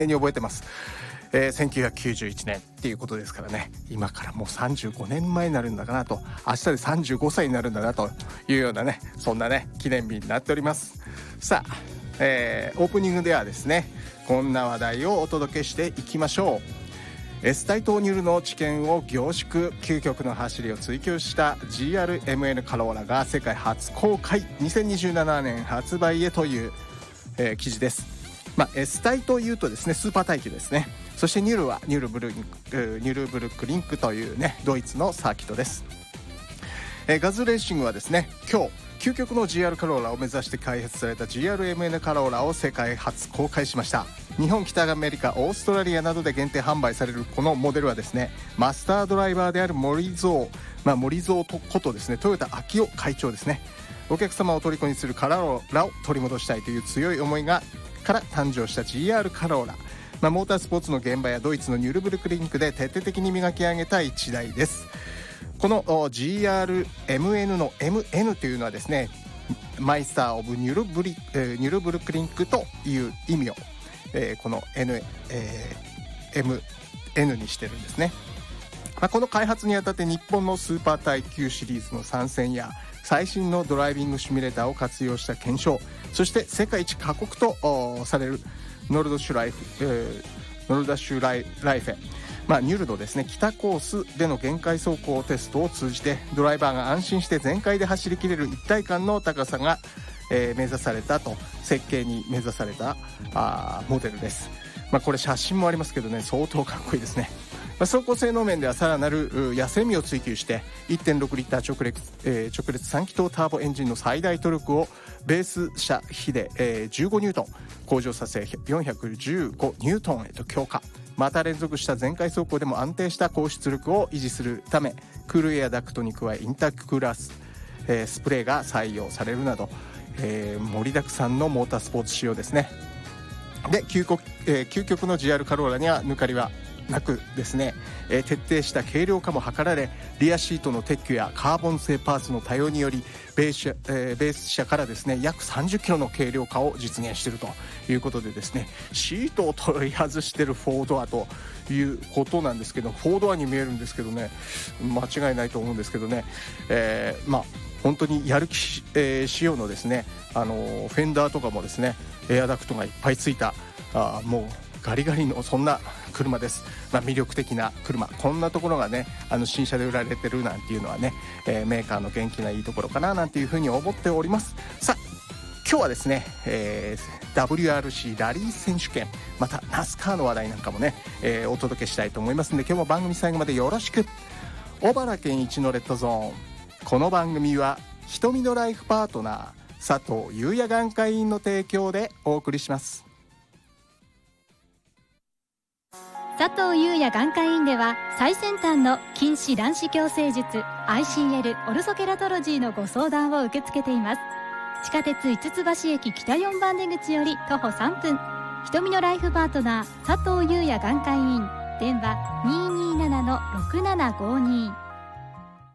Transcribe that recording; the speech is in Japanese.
に覚えてます。1991年っていうことですからね、今からもう35年前になるんだかなと、明日で35歳になるんだなというようなね、そんなね記念日になっております。さあ、オープニングではですね、こんな話題をお届けしていきましょう。S 対等ニュルの知見を凝縮、究極の走りを追求した GRMN カローラが世界初公開、2027年発売へという、記事です。S 対というとですね、スーパー耐久ですね。そしてニュルはニュルブルクリンクというね、ドイツのサーキットです。ガズレーシングはですね、今日究極の GR カローラを目指して開発された GRMN カローラを世界初公開しました。日本、北アメリカ、オーストラリアなどで限定販売されるこのモデルはですね、マスタードライバーである森蔵ことですね、豊田章男会長ですね、お客様を虜にするカローラを取り戻したいという強い思いから誕生した GR カローラ、モータースポーツの現場やドイツのニュルブルクリンクで徹底的に磨き上げた一台です。この GRMN の MN というのはですね、マイスター・オブ・ニュルブルクリンクという意味を、この MN にしてるんですね。この開発にあたって日本のスーパー耐久シリーズの参戦や最新のドライビングシミュレーターを活用した検証、そして世界一過酷とされるノルダシュライフェ、ニュルのですね、北コースでの限界走行テストを通じてドライバーが安心して全開で走りきれる一体感の高さが、目指されたと、設計に目指されたモデルです。これ写真もありますけどね、相当かっこいいですね。走行性能面ではさらなる痩せみを追求して 1.6 リッター直列3気筒ターボエンジンの最大トルクをベース車比で15ニュートン向上させ415ニュートンへと強化。また連続した全開走行でも安定した高出力を維持するため、クールエアダクトに加えインタークーラースプレーが採用されるなど、盛りだくさんのモータースポーツ仕様ですね。で、究極の GR カローラには抜かりはなくですね、徹底した軽量化も図られ、リアシートの撤去やカーボン製パーツの多用によりベース車からですね、約30キロの軽量化を実現しているということでですね、シートを取り外している4ドアということなんですけど、4ドアに見えるんですけどね、間違いないと思うんですけどね、本当にやる気、仕様のですね、フェンダーとかもですね、エアダクトがいっぱいついたもうガリガリのそんな車です。魅力的な車、こんなところがね、新車で売られてるなんていうのはね、メーカーの元気ないいところかななんていうふうに思っております。さあ、今日はですね、WRC ラリー選手権、またナスカーの話題なんかもね、お届けしたいと思いますので、今日も番組最後までよろしく。小原健一のレッドゾーン。この番組は瞳のライフパートナー佐藤優也眼科医院の提供でお送りします。 佐藤優也眼科医院では最先端の筋弛卵子矯正術 ICL オルソケラトロジーのご相談を受け付けています。地下鉄五ツ橋駅北4番出口より徒歩3分、瞳のライフパートナー佐藤優也眼科医院、電話 227-6752